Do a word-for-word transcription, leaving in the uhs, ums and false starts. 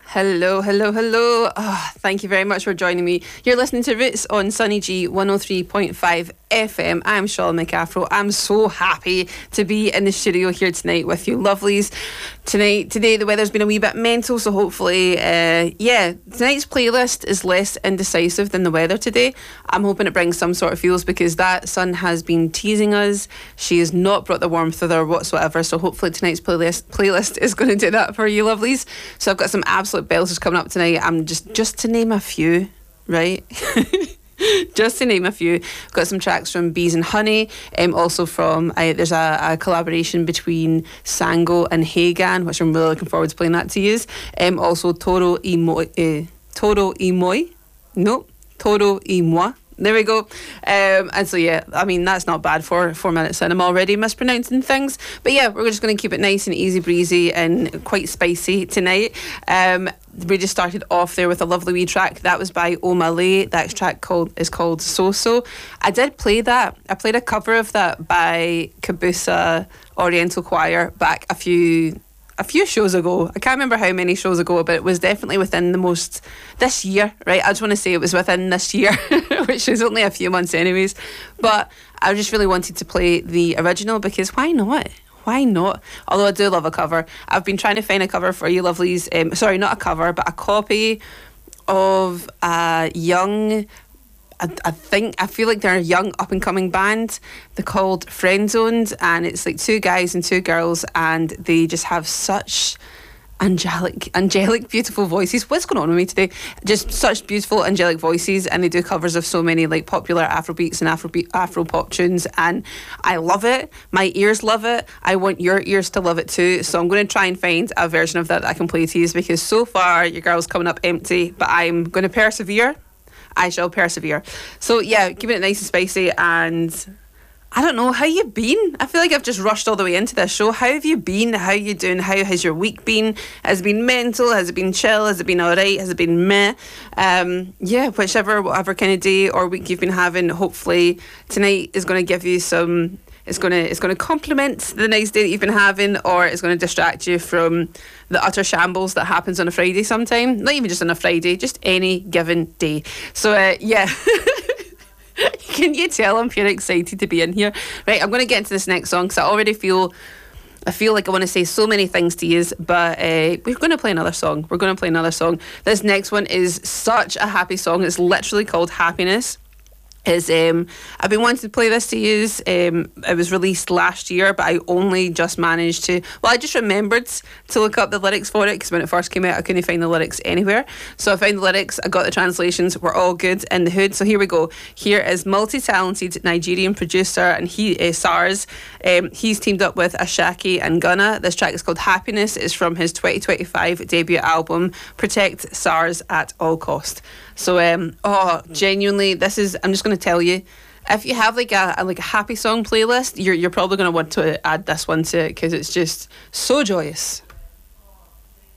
Hello, hello, hello. Oh, thank you very much for joining me. You're listening to Roots on Sunny G one oh three point five F M. I'm Charlotte McAfro. I'm so happy to be in the studio here tonight with you lovelies. Tonight, today the weather's been a wee bit mental, so hopefully, uh, yeah, tonight's playlist is less indecisive than the weather today. I'm hoping it brings some sort of feels because that sun has been teasing us. She has not brought the warmth with her whatsoever, so hopefully tonight's playlist playlist is going to do that for you lovelies. So I've got some absolute belters coming up tonight. I'm just, just to name a few, right? Just to name a few, I've got some tracks from Bees and Honey, um, also from, uh, there's a, a collaboration between Sango and Hagan, which I'm really looking forward to playing that to use. Um, also Toro y Moi, uh, Toro y Moi, no, Toro y Moi. There we go. Um, and so, yeah, I mean, that's not bad for four minutes in. I'm already mispronouncing things. But yeah, we're just going to keep it nice and easy breezy and quite spicy tonight. Um, we just started off there with a lovely wee track. That was by Omale. That track called is called So So. I did play that. I played a cover of that by Kabusa Oriental Choir back a few... a few shows ago. I can't remember how many shows ago, but it was definitely within the most this year, right? I just want to say it was within this year, which is only a few months anyways. But I just really wanted to play the original because why not? Why not? Although I do love a cover. I've been trying to find a cover for you lovelies. Um, sorry, not a cover, but a copy of a young... I, I think I feel like they're a young up and coming band. They're called Friendzoned, and it's like two guys and two girls, and they just have such angelic, angelic, beautiful voices. What's going on with me today? Just such beautiful, angelic voices, and they do covers of so many like popular Afrobeats and Afrobeat, Afro pop tunes, and I love it. My ears love it. I want your ears to love it too. So I'm going to try and find a version of that that I can play to you because so far your girl's coming up empty, but I'm going to persevere. I shall persevere. So yeah, keeping it nice and spicy, and I don't know, how you been? I feel like I've just rushed all the way into this show. How have you been? How you doing? How has your week been? Has it been mental? Has it been chill? Has it been alright? Has it been meh? Um, yeah, whichever, whatever kind of day or week you've been having, hopefully tonight is going to give you some... It's going to it's going to complement the nice day that you've been having, or it's going to distract you from the utter shambles that happens on a Friday sometime. Not even just on a Friday, just any given day. So, uh, yeah. Can you tell I'm pure excited to be in here? Right, I'm going to get into this next song because I already feel... I feel like I want to say so many things to you, but uh, we're going to play another song. We're going to play another song. This next one is such a happy song. It's literally called Happiness. Is um I've been wanting to play this to use. Um, it was released last year, but I only just managed to. Well, I just remembered to look up the lyrics for it because when it first came out, I couldn't find the lyrics anywhere. So I found the lyrics. I got the translations. We're all good in the hood. So here we go. Here is multi-talented Nigerian producer and he uh, SARS. Um, he's teamed up with Ashaki and Gunna. This track is called Happiness. It's from his twenty twenty-five debut album Protect SARS at All Cost. So, um, oh, genuinely, this is, I'm just going to tell you, if you have like a, a like a happy song playlist, you're you're probably going to want to add this one to it because it's just so joyous.